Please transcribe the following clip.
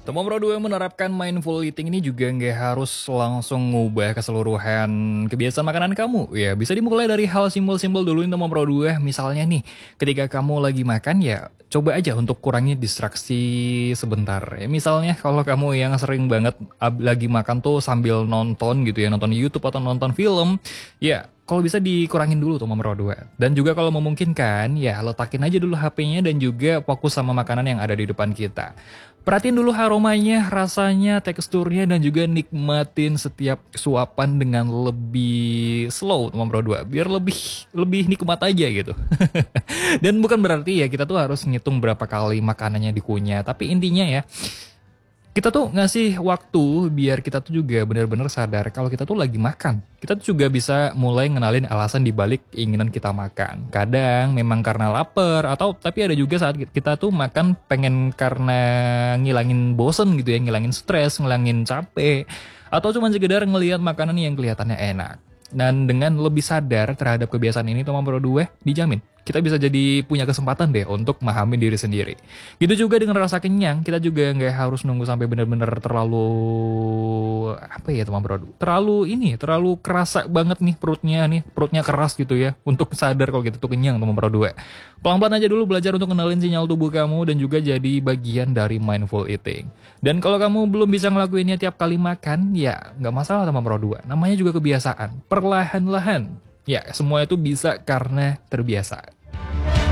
Teman Pro 2 menerapkan mindful eating ini juga nggak harus langsung ngubah keseluruhan kebiasaan makanan kamu. Ya, bisa dimulai dari hal simpel-simpel dulu nih Teman Pro 2. Misalnya nih, ketika kamu lagi makan ya coba aja untuk kurangi distraksi sebentar. Ya, misalnya kalau kamu yang sering banget lagi makan tuh sambil nonton gitu ya, nonton YouTube atau nonton film, ya kalau bisa dikurangin dulu tuh nomor 2. Dan juga kalau memungkinkan, ya letakin aja dulu HP-nya dan juga fokus sama makanan yang ada di depan kita. Perhatiin dulu aromanya, rasanya, teksturnya, dan juga nikmatin setiap suapan dengan lebih slow, nomor 2. Biar lebih lebih nikmat aja gitu. Dan bukan berarti ya kita tuh harus ngitung berapa kali makanannya dikunyah. Tapi intinya ya, kita tuh ngasih waktu biar kita tuh juga benar-benar sadar kalau kita tuh lagi makan. Kita tuh juga bisa mulai ngenalin alasan dibalik keinginan kita makan. Kadang memang karena lapar atau tapi ada juga saat kita tuh makan pengen karena ngilangin bosen gitu ya, ngilangin stres, ngilangin capek, atau cuma sekedar ngelihat makanan yang kelihatannya enak. Dan dengan lebih sadar terhadap kebiasaan ini, teman Pro 2, dijamin kita bisa jadi punya kesempatan deh untuk memahami diri sendiri. Gitu juga dengan rasa kenyang, kita juga nggak harus nunggu sampai benar-benar terlalu apa ya teman bro, terlalu kerasa banget nih perutnya keras gitu ya untuk sadar kalau gitu tuh kenyang teman bro dua. Pelan-pelan aja dulu belajar untuk kenalin sinyal tubuh kamu dan juga jadi bagian dari mindful eating. Dan kalau kamu belum bisa ngelakuinnya tiap kali makan, ya nggak masalah teman bro dua. Namanya juga kebiasaan, perlahan-lahan. Ya semua itu bisa karena terbiasa.